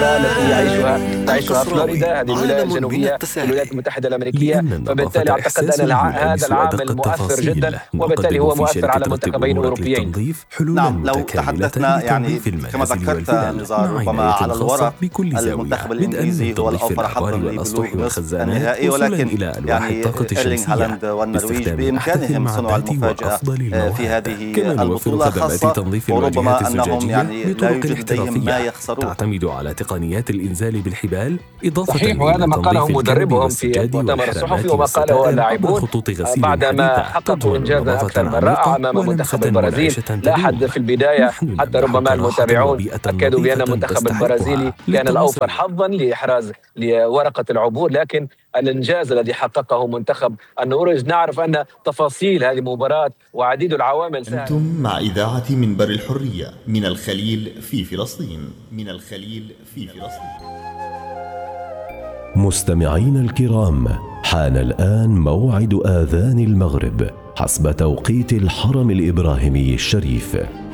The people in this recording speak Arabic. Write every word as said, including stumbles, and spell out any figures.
الحياة التي يعيشها تعيشها فلوريدا، هذه الولاية الجنوبية في الولايات المتحدة الأمريكية. فبالتالي أعتقد أن هذا العامل مؤثر جدا، وبالتالي هو مؤثر على منتخبين أوروبيين. نعم، لو تحدثنا يعني كما ذكرت نزار، ربما على الورق المنتخب الإنجليزي هو الأوفر حظا لبلوغ نصف النهائي، ولكن يعني إيرلينغ هالاند والنرويج بإمكانهم صنع المفاجأة في هذه البطولة خاصة، وربما أنهم يعني لا يوجد لديهم ما يخسرون. تعتمد على تقنيات الإنزال بالحبال، إضافة صحيح، وهذا ما قاله مدربهم في المؤتمر الصحفي وما قاله اللاعبون بعدما حققوا إنجازا أكثر من رائع أمام منتخب البرازيل. لا أحد في البداية حتى ربما المتابعون أكدوا بأن المنتخب البرازيلي كان الأوفر حظا لإحراز لورقة العبور، لكن الإنجاز الذي حققه منتخب النرويج، نعرف أن تفاصيل هذه المباراة وعديد العوامل. أنتم مع إذاعة منبر الحرية من الخليل في فلسطين، من الخليل في فلسطين. مستمعين الكرام، حان الآن موعد آذان المغرب حسب توقيت الحرم الإبراهيمي الشريف.